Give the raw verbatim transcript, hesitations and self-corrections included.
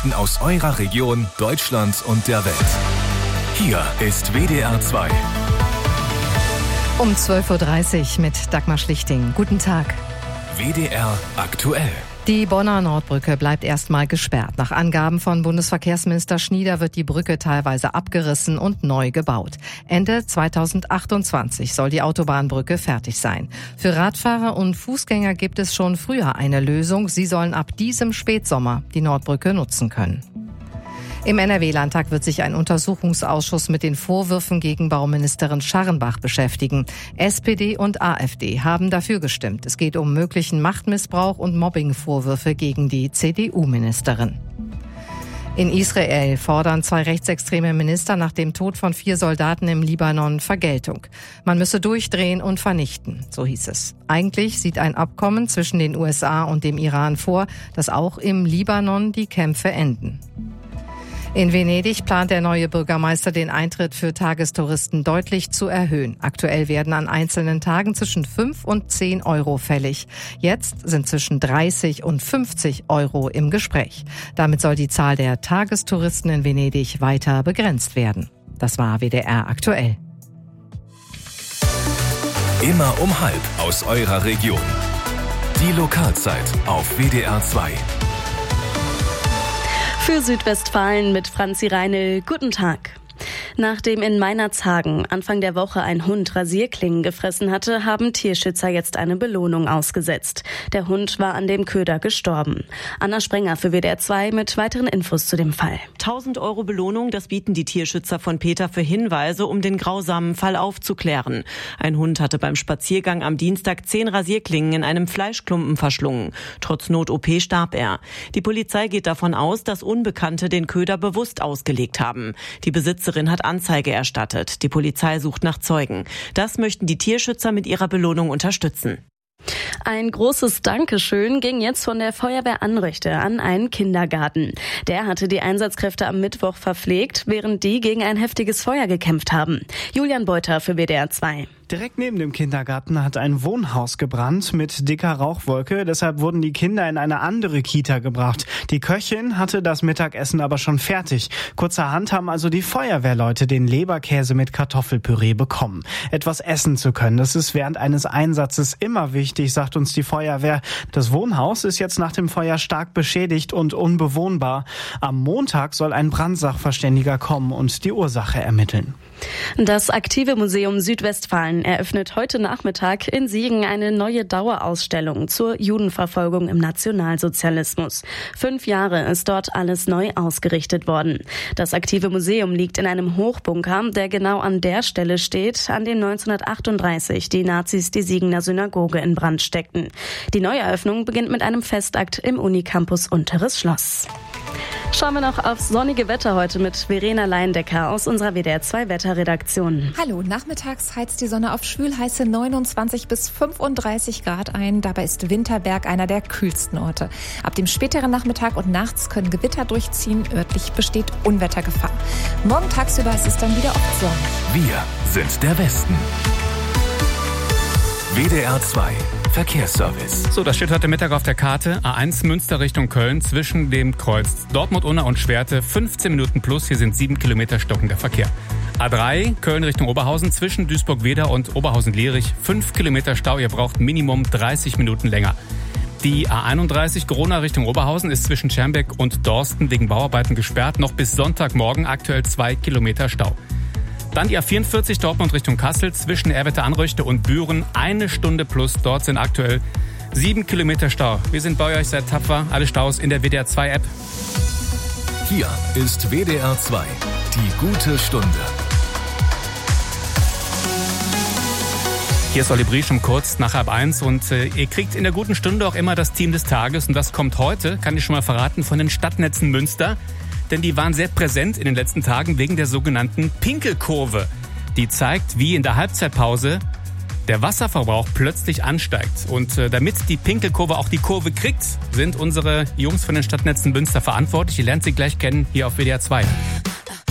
Nachrichten aus eurer Region, Deutschland und der Welt. Hier ist W D R zwei. Um zwölf Uhr dreißig mit Dagmar Schlichting. Guten Tag. W D R aktuell. Die Bonner Nordbrücke bleibt erstmal gesperrt. Nach Angaben von Bundesverkehrsminister Schnieder wird die Brücke teilweise abgerissen und neu gebaut. Ende zweitausendachtundzwanzig soll die Autobahnbrücke fertig sein. Für Radfahrer und Fußgänger gibt es schon früher eine Lösung. Sie sollen ab diesem Spätsommer die Nordbrücke nutzen können. Im N R W-Landtag wird sich ein Untersuchungsausschuss mit den Vorwürfen gegen Bauministerin Scharrenbach beschäftigen. S P D und A f D haben dafür gestimmt. Es geht um möglichen Machtmissbrauch und Mobbingvorwürfe gegen die C D U-Ministerin. In Israel fordern zwei rechtsextreme Minister nach dem Tod von vier Soldaten im Libanon Vergeltung. Man müsse durchdrehen und vernichten, so hieß es. Eigentlich sieht ein Abkommen zwischen den U S A und dem Iran vor, dass auch im Libanon die Kämpfe enden. In Venedig plant der neue Bürgermeister, den Eintritt für Tagestouristen deutlich zu erhöhen. Aktuell werden an einzelnen Tagen zwischen fünf und zehn Euro fällig. Jetzt sind zwischen dreißig und fünfzig Euro im Gespräch. Damit soll die Zahl der Tagestouristen in Venedig weiter begrenzt werden. Das war W D R aktuell. Immer um halb aus eurer Region. Die Lokalzeit auf W D R zwei. Für Südwestfalen mit Franzi Reinl. Guten Tag. Nachdem in Meinerzhagen Anfang der Woche ein Hund Rasierklingen gefressen hatte, haben Tierschützer jetzt eine Belohnung ausgesetzt. Der Hund war an dem Köder gestorben. Anna Sprenger für W D R zwei mit weiteren Infos zu dem Fall. tausend Euro Belohnung, das bieten die Tierschützer von Peter für Hinweise, um den grausamen Fall aufzuklären. Ein Hund hatte beim Spaziergang am Dienstag zehn Rasierklingen in einem Fleischklumpen verschlungen. Trotz Not-O P starb er. Die Polizei geht davon aus, dass Unbekannte den Köder bewusst ausgelegt haben. Die Besitzerin hat Anzeige erstattet. Die Polizei sucht nach Zeugen. Das möchten die Tierschützer mit ihrer Belohnung unterstützen. Ein großes Dankeschön ging jetzt von der Feuerwehr Anröchte an einen Kindergarten. Der hatte die Einsatzkräfte am Mittwoch verpflegt, während die gegen ein heftiges Feuer gekämpft haben. Julian Beuter für W D R zwei. Direkt neben dem Kindergarten hat ein Wohnhaus gebrannt mit dicker Rauchwolke. Deshalb wurden die Kinder in eine andere Kita gebracht. Die Köchin hatte das Mittagessen aber schon fertig. Kurzerhand haben also die Feuerwehrleute den Leberkäse mit Kartoffelpüree bekommen. Etwas essen zu können, das ist während eines Einsatzes immer wichtig, sagt uns die Feuerwehr. Das Wohnhaus ist jetzt nach dem Feuer stark beschädigt und unbewohnbar. Am Montag soll ein Brandsachverständiger kommen und die Ursache ermitteln. Das Aktive Museum Südwestfalen eröffnet heute Nachmittag in Siegen eine neue Dauerausstellung zur Judenverfolgung im Nationalsozialismus. Fünf Jahre ist dort alles neu ausgerichtet worden. Das Aktive Museum liegt in einem Hochbunker, der genau an der Stelle steht, an dem neunzehnhundertachtunddreißig die Nazis die Siegener Synagoge in Brand steckten. Die Neueröffnung beginnt mit einem Festakt im Unicampus Unteres Schloss. Schauen wir noch aufs sonnige Wetter heute mit Verena Leindecker aus unserer W D R zwei Wetterredaktion. Hallo, nachmittags heizt die Sonne auf schwülheiße neunundzwanzig bis fünfunddreißig Grad ein. Dabei ist Winterberg einer der kühlsten Orte. Ab dem späteren Nachmittag und nachts können Gewitter durchziehen. Örtlich besteht Unwettergefahr. Morgen tagsüber ist es dann wieder oft sonnig. Wir sind der Westen. W D R zwei Verkehrsservice. So, das steht heute Mittag auf der Karte. A eins Münster Richtung Köln zwischen dem Kreuz Dortmund-Unna und Schwerte. fünfzehn Minuten plus. Hier sind sieben Kilometer stockender Verkehr. A drei Köln Richtung Oberhausen zwischen Duisburg-Wedau und Oberhausen-Lierich. fünf Kilometer Stau. Ihr braucht Minimum dreißig Minuten länger. Die A einunddreißig Corona Richtung Oberhausen ist zwischen Schermbeck und Dorsten wegen Bauarbeiten gesperrt. Noch bis Sonntagmorgen aktuell zwei Kilometer Stau. Dann die A vierundvierzig Dortmund Richtung Kassel zwischen Erwetter-Anröchte und Büren. Eine Stunde plus. Dort sind aktuell sieben Kilometer Stau. Wir sind bei euch, seid tapfer. Alle Staus in der W D R zwei App. Hier ist W D R zwei. Die gute Stunde. Hier ist Olli Briesch um kurz nach halb eins und äh, ihr kriegt in der guten Stunde auch immer das Team des Tages. Und das kommt heute, kann ich schon mal verraten, von den Stadtnetzen Münster. Denn die waren sehr präsent in den letzten Tagen wegen der sogenannten Pinkelkurve. Die zeigt, wie in der Halbzeitpause der Wasserverbrauch plötzlich ansteigt. Und äh, damit die Pinkelkurve auch die Kurve kriegt, sind unsere Jungs von den Stadtnetzen Münster verantwortlich. Ihr lernt sie gleich kennen hier auf W D R zwei.